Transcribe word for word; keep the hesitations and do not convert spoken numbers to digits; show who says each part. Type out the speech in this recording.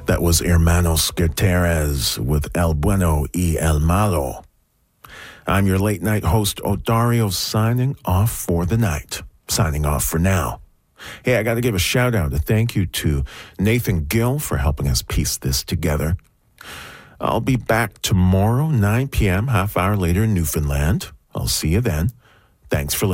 Speaker 1: That was Hermanos Gutierrez with El Bueno y El Malo. I'm your late night host, Odario, signing off for the night. Signing off for now. Hey, I got to give a shout out, a thank you to Nathan Gill for helping us piece this together. I'll be back tomorrow, nine p.m., half hour later in Newfoundland. I'll see you then. Thanks for listening.